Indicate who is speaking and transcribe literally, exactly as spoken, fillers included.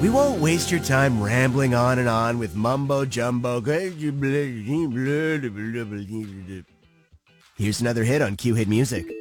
Speaker 1: We won't waste your time rambling on and on with mumbo jumbo. Here's another hit on Q Hit Music.